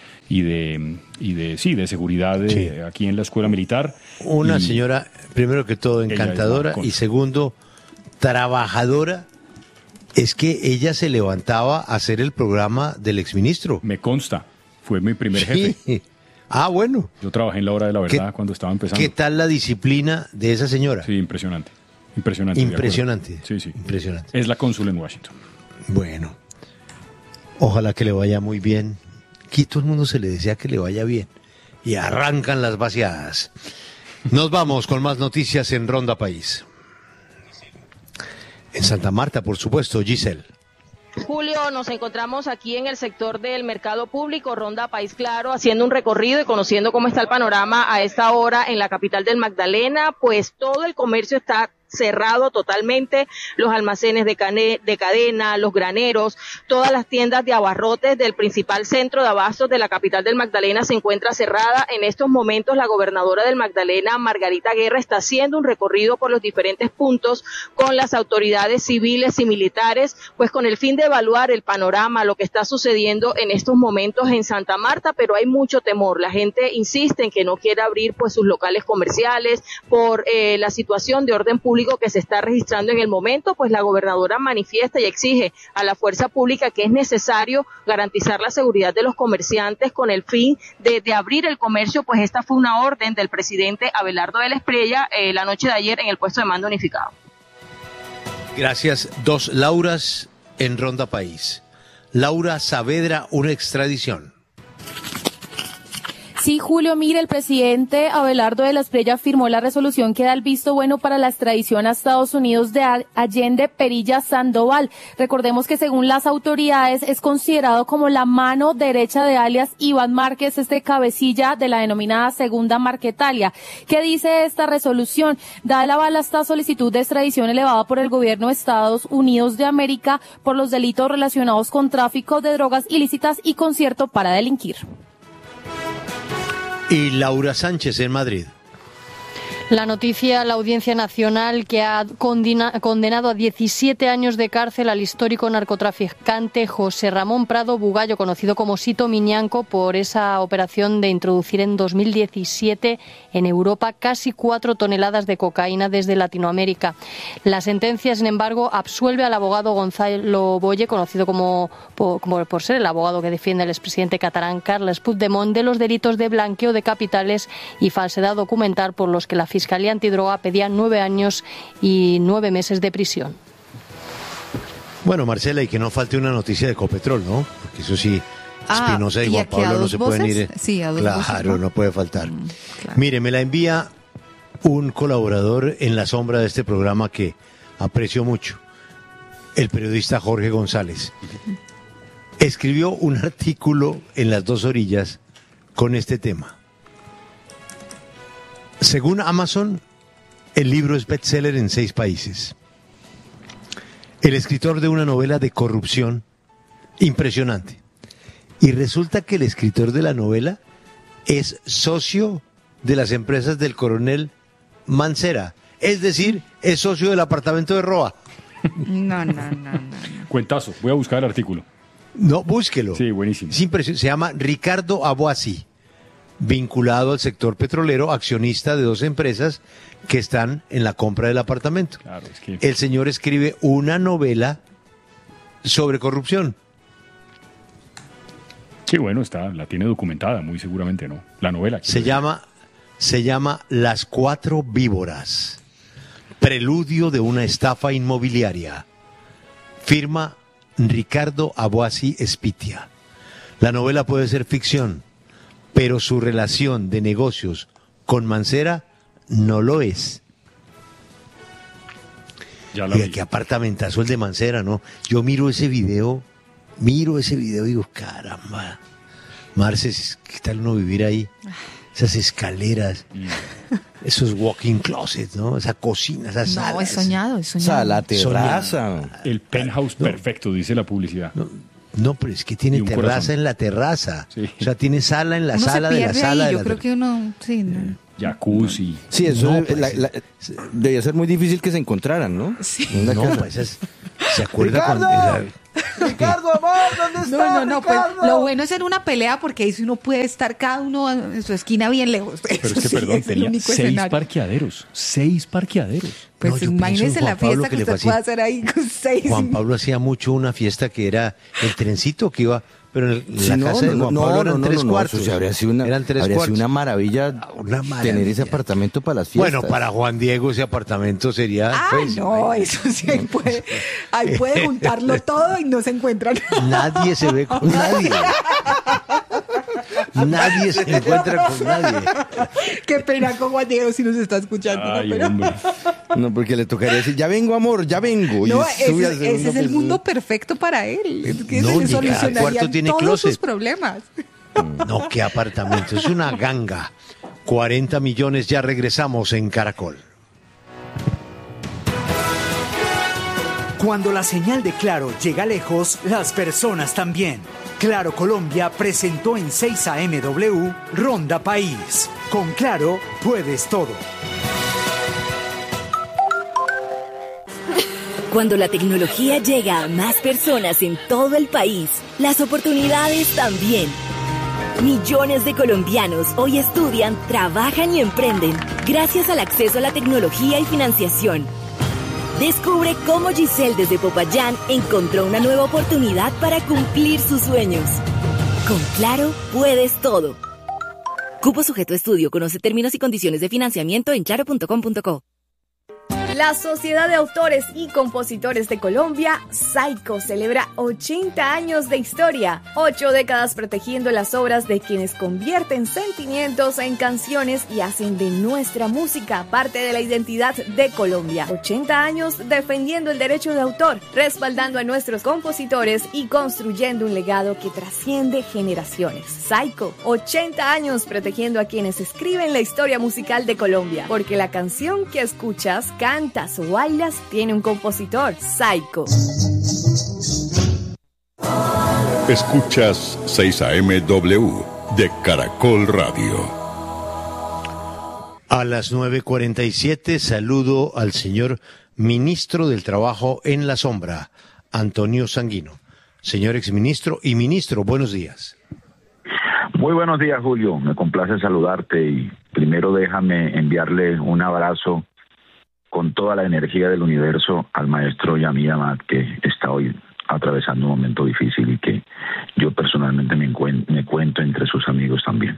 de seguridad aquí en la escuela militar. Una señora, primero que todo, encantadora y segundo, trabajadora. Es que ella se levantaba a hacer el programa del exministro. Me consta, fue mi primer jefe. Ah, bueno. Yo trabajé en La Hora de la Verdad cuando estaba empezando. ¿Qué tal la disciplina de esa señora? Sí, impresionante. Impresionante. Sí. Impresionante. Es la cónsul en Washington. Bueno, ojalá que le vaya muy bien. Aquí todo el mundo se le desea que le vaya bien. Y arrancan las vaciadas. Nos vamos con más noticias en Ronda País. En Santa Marta, por supuesto, Giselle. Julio, nos encontramos aquí en el sector del mercado público, Ronda País Claro, haciendo un recorrido y conociendo cómo está el panorama a esta hora en la capital del Magdalena. Pues todo el comercio está cerrado totalmente, los almacenes de cadena, los graneros, todas las tiendas de abarrotes del principal centro de abastos de la capital del Magdalena se encuentra cerrada. En estos momentos la gobernadora del Magdalena, Margarita Guerra, está haciendo un recorrido por los diferentes puntos con las autoridades civiles y militares, pues con el fin de evaluar el panorama, lo que está sucediendo en estos momentos en Santa Marta, pero hay mucho temor. La gente insiste en que no quiere abrir pues sus locales comerciales por la situación de orden público que se está registrando en el momento. Pues la gobernadora manifiesta y exige a la fuerza pública que es necesario garantizar la seguridad de los comerciantes con el fin de abrir el comercio. Pues esta fue una orden del presidente Abelardo de la Espriella la noche de ayer en el puesto de mando unificado. Gracias. Dos Lauras en Ronda País. Laura Saavedra, una extradición. Sí, Julio, mire, el presidente Abelardo de la Espriella firmó la resolución que da el visto bueno para la extradición a Estados Unidos de Allende Perilla Sandoval. Recordemos que según las autoridades es considerado como la mano derecha de alias Iván Márquez, cabecilla de la denominada Segunda Marquetalia. ¿Qué dice esta resolución? Da el aval a esta solicitud de extradición elevada por el gobierno de Estados Unidos de América por los delitos relacionados con tráfico de drogas ilícitas y concierto para delinquir. Y Laura Sánchez en Madrid. La noticia, la Audiencia Nacional que ha condenado a 17 años de cárcel al histórico narcotraficante José Ramón Prado Bugallo, conocido como Sito Miñanco, por esa operación de introducir en 2017 en Europa casi 4 toneladas de cocaína desde Latinoamérica. La sentencia, sin embargo, absuelve al abogado Gonzalo Boye, conocido como por ser el abogado que defiende al expresidente catalán Carles Puigdemont, de los delitos de blanqueo de capitales y falsedad documental por los que la Fiscalía Antidroga pedía 9 años y 9 meses de prisión. Bueno, Marcela, y que no falte una noticia de Ecopetrol, ¿no? Porque eso sí, Espinosa y Juan Pablo no se pueden ir. Sí, a dos voces, ¿no? No puede faltar. Claro. Mire, me la envía un colaborador en la sombra de este programa que aprecio mucho, el periodista Jorge González. Escribió un artículo en Las Dos Orillas con este tema. Según Amazon, el libro es bestseller en 6 países. El escritor de una novela de corrupción impresionante. Y resulta que el escritor de la novela es socio de las empresas del coronel Mancera. Es decir, es socio del apartamento de Roa. No. Cuentazo, voy a buscar el artículo. No, búsquelo. Sí, buenísimo. Se llama Ricardo Aboasí, vinculado al sector petrolero, accionista de 2 empresas que están en la compra del apartamento. Claro, es que... El señor escribe una novela sobre corrupción. Sí, bueno, la tiene documentada, muy seguramente, ¿no? La novela. Se llama Las 4 víboras, preludio de una estafa inmobiliaria. Firma Ricardo Aboasí Espitia. La novela puede ser ficción, pero su relación de negocios con Mancera no lo es. Y qué apartamentazo el de Mancera, ¿no? Yo miro ese video y digo, caramba, Marce, ¿qué tal uno vivir ahí? Esas escaleras, esos walk-in closets, ¿no? Esa cocina, esas salas. No, es soñado. La terraza. El penthouse perfecto, dice la publicidad. No, pero es que tiene terraza en la terraza. Sí. O sea, tiene sala en la sala de la sala. Yo creo que uno, sí, no. Jacuzzi. Sí, eso no, debía ser muy difícil que se encontraran, ¿no? Sí. ¿Se acuerda Ricardo, amor, ¿dónde está? No, pues lo bueno es en una pelea porque ahí uno puede estar cada uno en su esquina bien lejos. Pero es que, perdón, tenía 6 parqueaderos. 6 parqueaderos. Pues imagínense la fiesta que usted puede hacer ahí con 6. Juan Pablo hacía mucho una fiesta que era el trencito que iba... Pero en la casa de Juan Pablo eran 3 cuartos. Habría sido una maravilla tener ese apartamento para las fiestas. Bueno, para Juan Diego ese apartamento sería... eso sí, ahí puede juntarlo todo y no se encuentran. Nadie se ve con nadie. Nadie se encuentra con nadie. Qué pena con Juan Diego si nos está escuchando. No, porque le tocaría decir, ya vengo, amor, ya vengo. No, ese es el mundo perfecto para él. Es que se le solucionarían todos sus problemas. No, qué apartamento. Es una ganga. 40 millones, ya regresamos en Caracol. Cuando la señal de Claro llega lejos, las personas también. Claro Colombia presentó en 6 AMW Ronda País. Con Claro puedes todo. Cuando la tecnología llega a más personas en todo el país, las oportunidades también. Millones de colombianos hoy estudian, trabajan y emprenden gracias al acceso a la tecnología y financiación. Descubre cómo Giselle desde Popayán encontró una nueva oportunidad para cumplir sus sueños. Con Claro, puedes todo. Cupo sujeto a estudio. Conoce términos y condiciones de financiamiento en claro.com.co. La Sociedad de Autores y Compositores de Colombia, SAICO, celebra 80 años de historia, 8 décadas protegiendo las obras de quienes convierten sentimientos en canciones y hacen de nuestra música parte de la identidad de Colombia. 80 años defendiendo el derecho de autor, respaldando a nuestros compositores y construyendo un legado que trasciende generaciones. SAICO, 80 años protegiendo a quienes escriben la historia musical de Colombia, porque la canción que escuchas, cantas o bailas tiene un compositor. SAICO. Escuchas 6 AMW de Caracol Radio. A las 9:47 saludo al señor ministro del Trabajo en la sombra, Antonio Sanguino. Señor exministro y ministro, buenos días. Muy buenos días, Julio. Me complace saludarte y primero déjame enviarle un abrazo con toda la energía del universo al maestro Yamil Amad, que está hoy atravesando un momento difícil y que yo personalmente me cuento entre sus amigos también.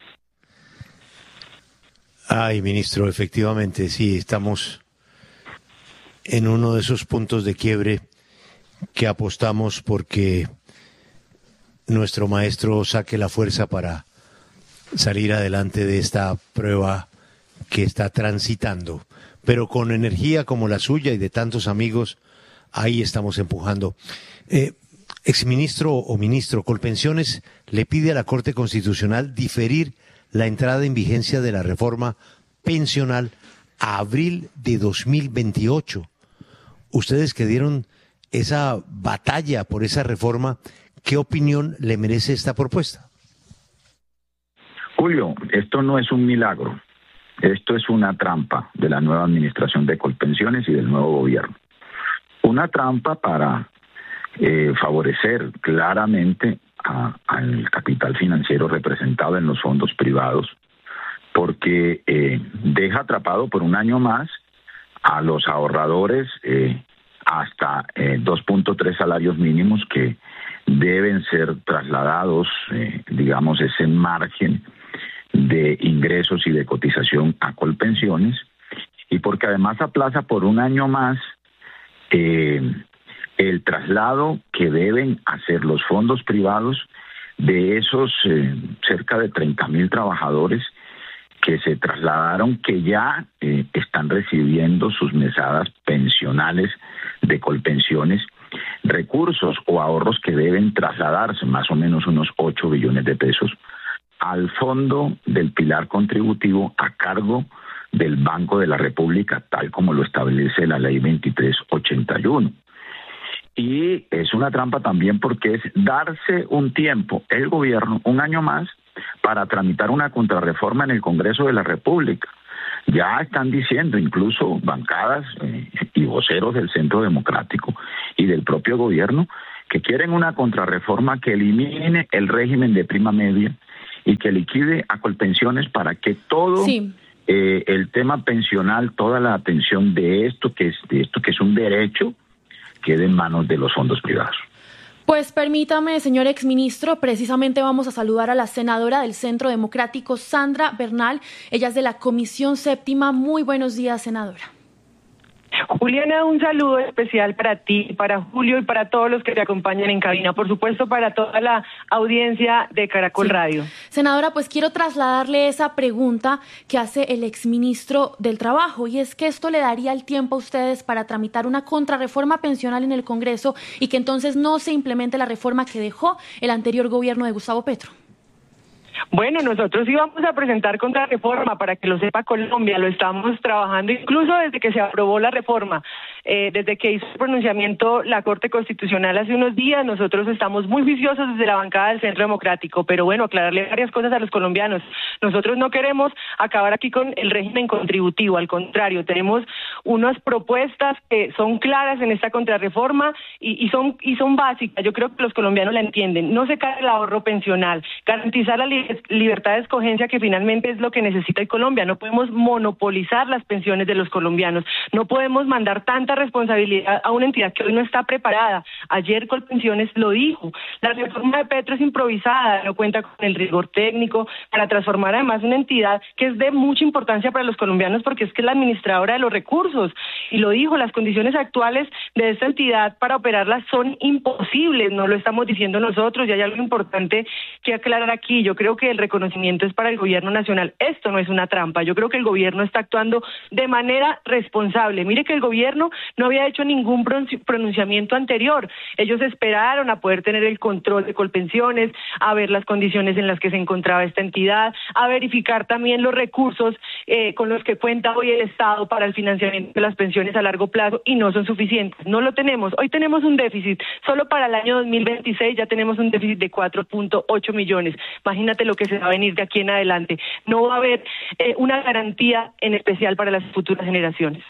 Ay, ministro, efectivamente, sí, estamos en uno de esos puntos de quiebre que apostamos porque nuestro maestro saque la fuerza para salir adelante de esta prueba que está transitando. Pero con energía como la suya y de tantos amigos, ahí estamos empujando. Exministro o ministro, Colpensiones le pide a la Corte Constitucional diferir la entrada en vigencia de la reforma pensional a abril de 2028. Ustedes que dieron esa batalla por esa reforma, ¿qué opinión le merece esta propuesta? Julio, esto no es un milagro. Esto es una trampa de la nueva administración de Colpensiones y del nuevo gobierno. Una trampa para favorecer claramente al capital financiero representado en los fondos privados, porque deja atrapado por un año más a los ahorradores hasta 2.3 salarios mínimos que deben ser trasladados, digamos, ese margen de ingresos y de cotización a Colpensiones, y porque además aplaza por un año más el traslado que deben hacer los fondos privados de esos cerca de 30,000 trabajadores que se trasladaron, que ya están recibiendo sus mesadas pensionales de Colpensiones, recursos o ahorros que deben trasladarse, más o menos unos 8 billones de pesos, al fondo del pilar contributivo a cargo del Banco de la República, tal como lo establece la Ley 2381. Y es una trampa también porque es darse un tiempo, el gobierno, un año más, para tramitar una contrarreforma en el Congreso de la República. Ya están diciendo incluso bancadas y voceros del Centro Democrático y del propio gobierno que quieren una contrarreforma que elimine el régimen de prima media y que liquide a Colpensiones para que todo el tema pensional, toda la atención de esto que es un derecho, quede en manos de los fondos privados. Pues permítame, señor exministro, precisamente vamos a saludar a la senadora del Centro Democrático, Sandra Bernal. Ella es de la Comisión Séptima. Muy buenos días, senadora. Juliana, un saludo especial para ti, para Julio y para todos los que te acompañan en cabina, por supuesto para toda la audiencia de Caracol Radio. Senadora, pues quiero trasladarle esa pregunta que hace el exministro del Trabajo, y es que esto le daría el tiempo a ustedes para tramitar una contrarreforma pensional en el Congreso y que entonces no se implemente la reforma que dejó el anterior gobierno de Gustavo Petro. Bueno, nosotros íbamos a presentar contrarreforma, para que lo sepa Colombia, lo estamos trabajando incluso desde que se aprobó la reforma, desde que hizo el pronunciamiento la Corte Constitucional hace unos días. Nosotros estamos muy juiciosos desde la bancada del Centro Democrático, pero bueno, aclararle varias cosas a los colombianos. Nosotros no queremos acabar aquí con el régimen contributivo, al contrario, tenemos unas propuestas que son claras en esta contrarreforma y son básicas. Yo creo que los colombianos la entienden. No se cae el ahorro pensional, garantizar la libertad de escogencia, que finalmente es lo que necesita Colombia. No podemos monopolizar las pensiones de los colombianos, no podemos mandar tanta responsabilidad a una entidad que hoy no está preparada. Ayer Colpensiones lo dijo, la reforma de Petro es improvisada, no cuenta con el rigor técnico para transformar además una entidad que es de mucha importancia para los colombianos, porque es que es la administradora de los recursos, y lo dijo, las condiciones actuales de esta entidad para operarla son imposibles. No lo estamos diciendo nosotros, y hay algo importante que aclarar aquí. Yo creo que el reconocimiento es para el gobierno nacional. Esto no es una trampa. Yo creo que el gobierno está actuando de manera responsable. Mire que el gobierno no había hecho ningún pronunciamiento anterior. Ellos esperaron a poder tener el control de Colpensiones, a ver las condiciones en las que se encontraba esta entidad, a verificar también los recursos con los que cuenta hoy el Estado para el financiamiento de las pensiones a largo plazo, y no son suficientes. No lo tenemos. Hoy tenemos un déficit. Solo para el año 2026 ya tenemos un déficit de 4.8 millones. Imagínate lo que se va a venir de aquí en adelante. No va a haber una garantía en especial para las futuras generaciones.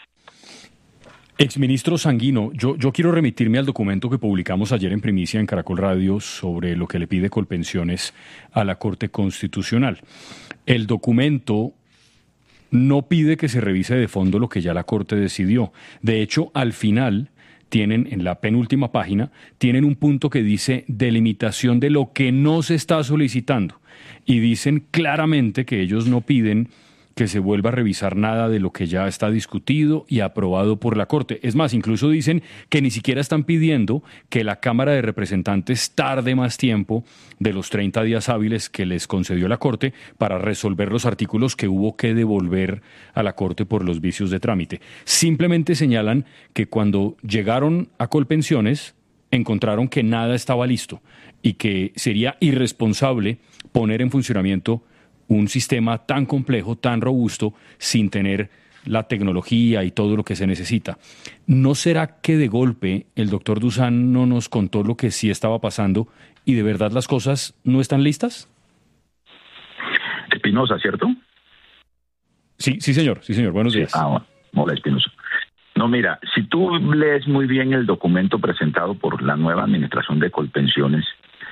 Exministro Sanguino, yo quiero remitirme al documento que publicamos ayer en primicia en Caracol Radio sobre lo que le pide Colpensiones a la Corte Constitucional. El documento no pide que se revise de fondo lo que ya la Corte decidió. De hecho, al final tienen, en la penúltima página, tienen un punto que dice delimitación de lo que no se está solicitando. Y dicen claramente que ellos no piden que se vuelva a revisar nada de lo que ya está discutido y aprobado por la Corte. Es más, incluso dicen que ni siquiera están pidiendo que la Cámara de Representantes tarde más tiempo de los 30 días hábiles que les concedió la Corte para resolver los artículos que hubo que devolver a la Corte por los vicios de trámite. Simplemente señalan que cuando llegaron a Colpensiones encontraron que nada estaba listo y que sería irresponsable poner en funcionamiento un sistema tan complejo, tan robusto, sin tener la tecnología y todo lo que se necesita. ¿No será que de golpe el doctor Dusan no nos contó lo que sí estaba pasando y de verdad las cosas no están listas? Espinosa, ¿cierto? Sí, señor. Buenos días. Hola, Espinosa. No, mira, si tú lees muy bien el documento presentado por la nueva administración de Colpensiones,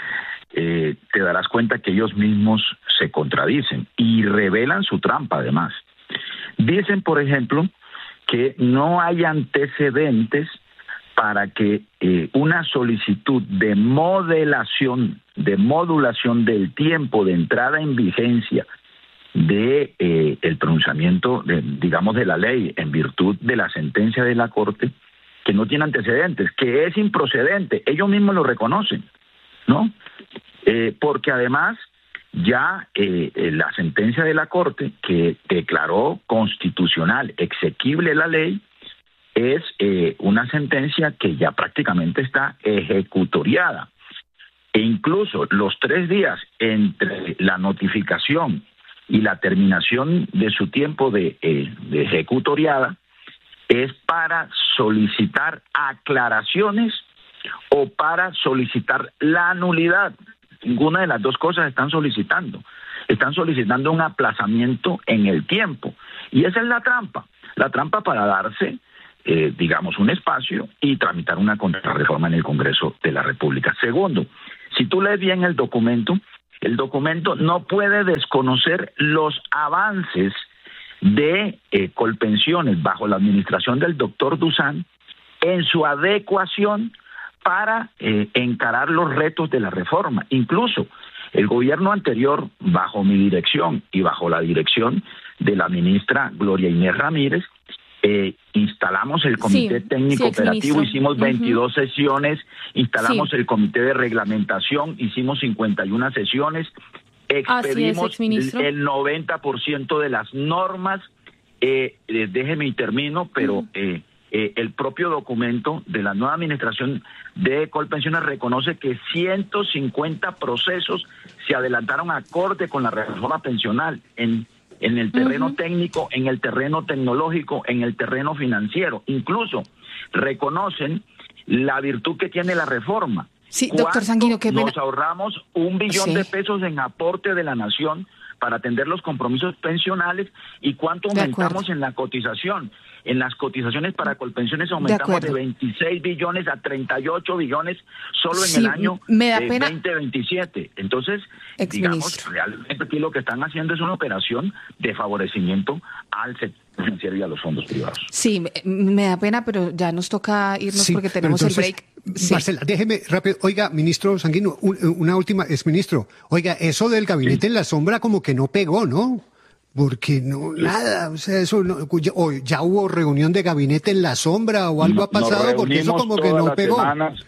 te darás cuenta que ellos mismos se contradicen y revelan su trampa además. Dicen, por ejemplo, que no hay antecedentes para que una solicitud de modulación del tiempo de entrada en vigencia de el pronunciamiento de la ley en virtud de la sentencia de la Corte, que no tiene antecedentes, que es improcedente. Ellos mismos lo reconocen, ¿no? Porque además ya la sentencia de la Corte, que declaró constitucional exequible la ley, es una sentencia que ya prácticamente está ejecutoriada. E incluso los 3 días entre la notificación y la terminación de su tiempo de ejecutoriada es para solicitar aclaraciones o para solicitar la nulidad. Ninguna de las dos cosas están solicitando. Están solicitando un aplazamiento en el tiempo. Y esa es la trampa para darse, digamos, un espacio y tramitar una contrarreforma en el Congreso de la República. Segundo, si tú lees bien el documento no puede desconocer los avances de Colpensiones bajo la administración del doctor Dusan en su adecuación para encarar los retos de la reforma. Incluso el gobierno anterior, bajo mi dirección y bajo la dirección de la ministra Gloria Inés Ramírez, instalamos el comité técnico operativo, hicimos 22 sesiones, instalamos el comité de reglamentación, hicimos 51 sesiones, expedimos el 90% de las normas, déjeme y termino, pero el propio documento de la nueva administración de Colpensiones reconoce que 150 procesos se adelantaron acorde con la reforma pensional en el terreno técnico, en el terreno tecnológico, en el terreno financiero. Incluso reconocen la virtud que tiene la reforma. Sí, doctor Sanguino, que nos ahorramos $1 billón de pesos en aporte de la nación para atender los compromisos pensionales y cuánto aumentamos en la cotización. En las cotizaciones para Colpensiones aumentamos de 26 billones a 38 billones solo en el año 2027. Entonces, digamos, realmente aquí lo que están haciendo es una operación de favorecimiento al sector financiero y a los fondos privados. Sí, me da pena, pero ya nos toca irnos porque tenemos el break. Marcela, déjeme rápido. Oiga, ministro Sanguino, una última, exministro. Oiga, eso del gabinete en la sombra como que no pegó, ¿no? Porque no, nada, o sea, eso no, ya hubo reunión de gabinete en la sombra o algo ha pasado, porque eso como que no pegó.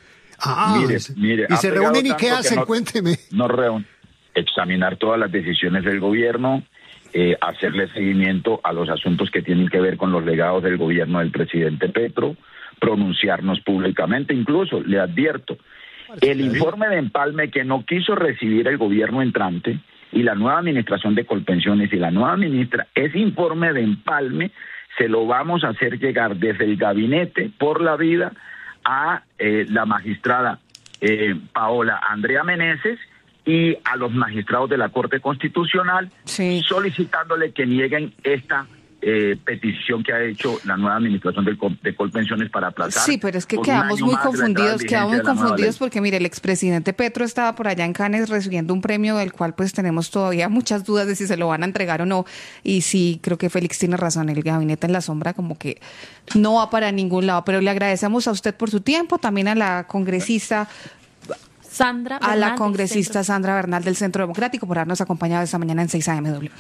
Mire, ¿y se reúnen y qué hacen? Cuénteme. Examinar todas las decisiones del gobierno, hacerle seguimiento a los asuntos que tienen que ver con los legados del gobierno del presidente Petro, pronunciarnos públicamente. Incluso le advierto, el informe de empalme que no quiso recibir el gobierno entrante y la nueva administración de Colpensiones y la nueva ministra, ese informe de empalme se lo vamos a hacer llegar desde el gabinete por la vida a la magistrada Paola Andrea Meneses y a los magistrados de la Corte Constitucional, solicitándole que nieguen esta petición que ha hecho la nueva administración de Colpensiones para aplazar. Sí, pero es que quedamos muy confundidos, porque mire, el expresidente Petro estaba por allá en Cannes recibiendo un premio del cual pues tenemos todavía muchas dudas de si se lo van a entregar o no, y sí, creo que Félix tiene razón, el gabinete en la sombra como que no va para ningún lado, pero le agradecemos a usted por su tiempo, también a la congresista Sandra Bernal del Centro Democrático por habernos acompañado esta mañana en 6 AM.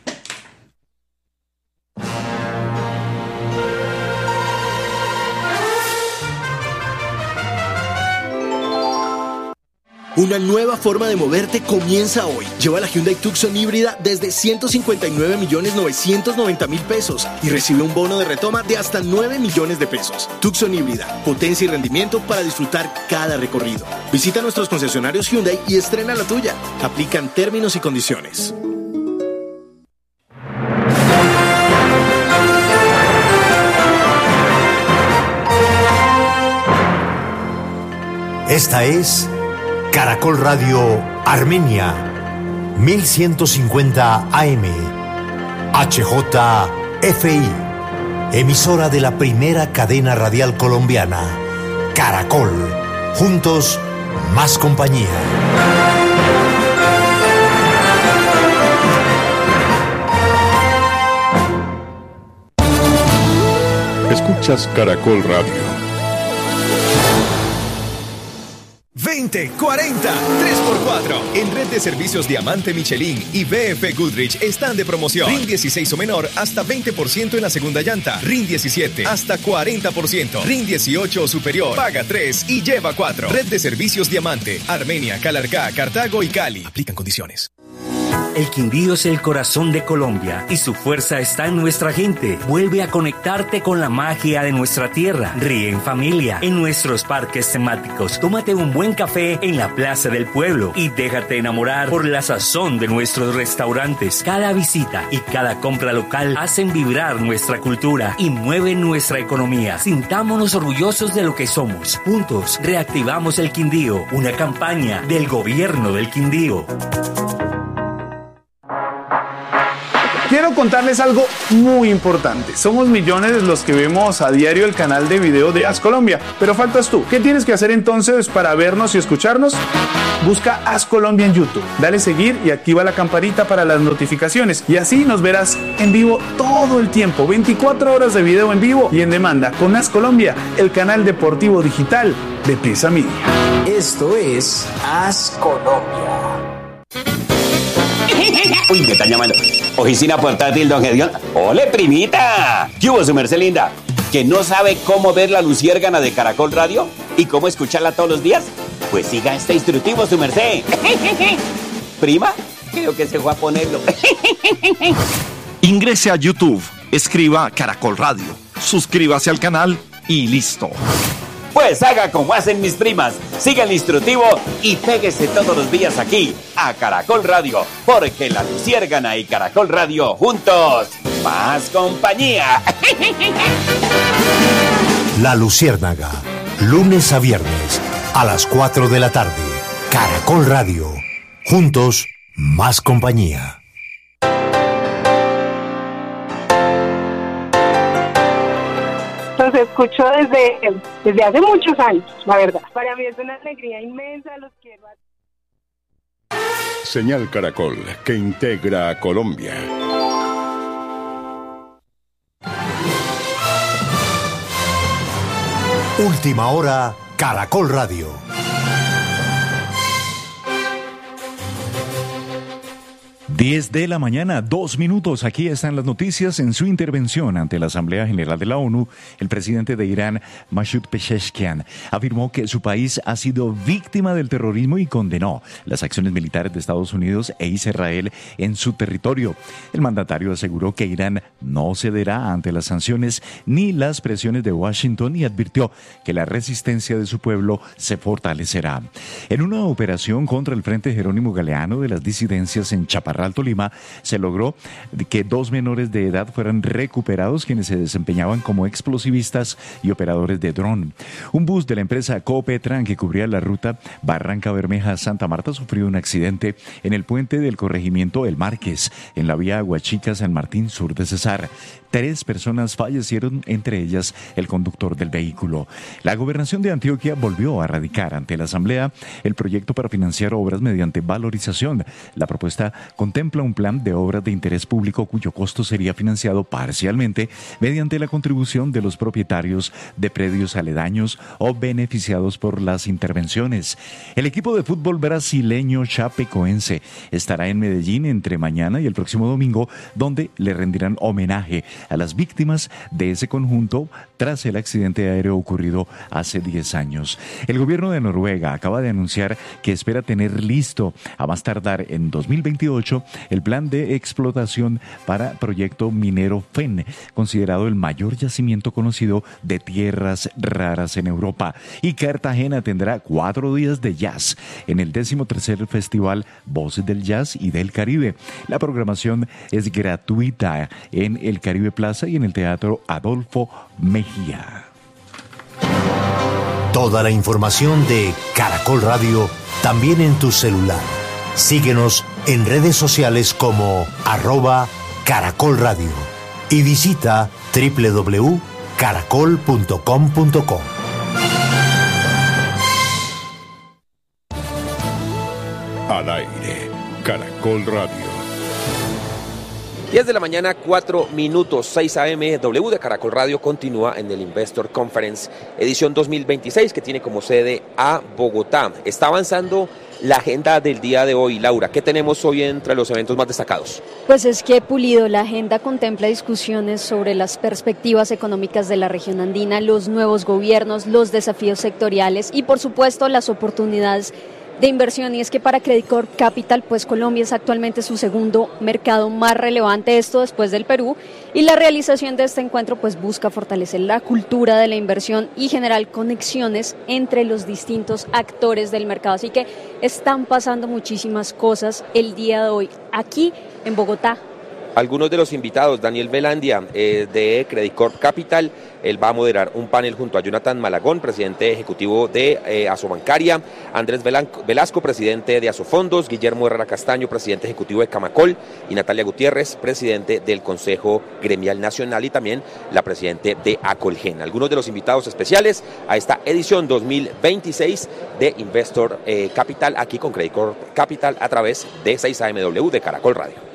Una nueva forma de moverte comienza hoy. Lleva la Hyundai Tucson híbrida desde 159.990.000 pesos y recibe un bono de retoma de hasta 9 millones de pesos. Tucson híbrida, potencia y rendimiento para disfrutar cada recorrido. Visita nuestros concesionarios Hyundai y estrena la tuya. Aplican términos y condiciones. Esta es Caracol Radio Armenia, 1150 AM, HJFI, emisora de la primera cadena radial colombiana, Caracol, juntos, más compañía. Escuchas Caracol Radio. 20, 40, 3x4. En Red de Servicios Diamante Michelin y BF Goodrich están de promoción. RIN 16 o menor, hasta 20% en la segunda llanta. RIN 17, hasta 40%. RIN 18 o superior, paga 3 y lleva 4. Red de Servicios Diamante, Armenia, Calarcá, Cartago y Cali. Aplican condiciones. El Quindío es el corazón de Colombia y su fuerza está en nuestra gente. Vuelve a conectarte con la magia de nuestra tierra. Ríe en familia, en nuestros parques temáticos. Tómate un buen café en la Plaza del Pueblo y déjate enamorar por la sazón de nuestros restaurantes. Cada visita y cada compra local hacen vibrar nuestra cultura y mueven nuestra economía. Sintámonos orgullosos de lo que somos. Juntos reactivamos el Quindío, una campaña del Gobierno del Quindío. Quiero contarles algo muy importante. Somos millones los que vemos a diario el canal de video de As Colombia, pero faltas tú. ¿Qué tienes que hacer entonces para vernos y escucharnos? Busca As Colombia en YouTube, dale seguir y activa la campanita para las notificaciones y así nos verás en vivo todo el tiempo, 24 horas de video en vivo y en demanda con As Colombia, el canal deportivo digital de Prisa Media. Esto es As Colombia. Uy, me están llamando. Oficina portátil, don Gedeón. ¡Ole, primita! ¿Qué hubo, su merced linda? ¿Que no sabe cómo ver la luciérgana de Caracol Radio? ¿Y cómo escucharla todos los días? Pues siga este instructivo, su merced. ¿Prima? Creo que se fue a ponerlo. Ingrese a YouTube, escriba Caracol Radio, suscríbase al canal y listo. Pues haga como hacen mis primas, siga el instructivo y péguese todos los días aquí, a Caracol Radio, porque la luciérgana y Caracol Radio juntos, más compañía. La Luciérnaga, lunes a viernes, a las 4 de la tarde, Caracol Radio, juntos, más compañía. Los escucho desde hace muchos años, la verdad. Para mí es una alegría inmensa, los quiero. Señal Caracol, que integra a Colombia. Última hora, Caracol Radio. 10 de la mañana, 2 minutos. Aquí están las noticias. En su intervención ante la Asamblea General de la ONU, el presidente de Irán, Masoud Pezeshkian, afirmó que su país ha sido víctima del terrorismo y condenó las acciones militares de Estados Unidos e Israel en su territorio. El mandatario aseguró que Irán no cederá ante las sanciones ni las presiones de Washington y advirtió que la resistencia de su pueblo se fortalecerá. En una operación contra el Frente Jerónimo Galeano de las disidencias en Chaparral, Tolima, se logró que 2 menores de edad fueran recuperados quienes se desempeñaban como explosivistas y operadores de dron. Un bus de la empresa Copetran que cubría la ruta Barranca Bermeja-Santa Marta sufrió un accidente en el puente del corregimiento El Márquez, en la vía Aguachica-San Martín sur de Cesar. 3 personas fallecieron, entre ellas el conductor del vehículo. La gobernación de Antioquia volvió a radicar ante la Asamblea el proyecto para financiar obras mediante valorización. La propuesta contempla un plan de obras de interés público cuyo costo sería financiado parcialmente mediante la contribución de los propietarios de predios aledaños o beneficiados por las intervenciones. El equipo de fútbol brasileño Chapecoense estará en Medellín entre mañana y el próximo domingo, donde le rendirán homenaje a las víctimas de ese conjunto tras el accidente aéreo ocurrido hace 10 años. El gobierno de Noruega acaba de anunciar que espera tener listo a más tardar en 2028 el plan de explotación para proyecto minero FEN, considerado el mayor yacimiento conocido de tierras raras en Europa. Y Cartagena tendrá 4 días de jazz en el 13º Festival Voces del Jazz y del Caribe. La programación es gratuita en el Caribe Plaza y en el Teatro Adolfo Mejía. Toda la información de Caracol Radio también en tu celular. Síguenos en redes sociales como @Caracol Radio y visita www.caracol.com.co. Al aire, Caracol Radio. 10 de la mañana, 4 minutos, 6 a.m. W de Caracol Radio continúa en el Investor Conference, edición 2026, que tiene como sede a Bogotá. Está avanzando la agenda del día de hoy. Laura, ¿qué tenemos hoy entre los eventos más destacados? Pues es que, Pulido, la agenda contempla discusiones sobre las perspectivas económicas de la región andina, los nuevos gobiernos, los desafíos sectoriales y, por supuesto, las oportunidades de inversión, y es que para Credit Corp Capital, pues Colombia es actualmente su segundo mercado más relevante, esto después del Perú, y la realización de este encuentro pues busca fortalecer la cultura de la inversión y generar conexiones entre los distintos actores del mercado. Así que están pasando muchísimas cosas el día de hoy aquí en Bogotá. Algunos de los invitados, Daniel Velandia de Credit Corp Capital, él va a moderar un panel junto a Jonathan Malagón, presidente ejecutivo de Asobancaria, Andrés Velasco, presidente de Asofondos, Guillermo Herrera Castaño, presidente ejecutivo de Camacol, y Natalia Gutiérrez, presidente del Consejo Gremial Nacional, y también la presidente de Acolgen. Algunos de los invitados especiales a esta edición 2026 de Investor Capital, aquí con Credit Corp Capital a través de 6AMW de Caracol Radio.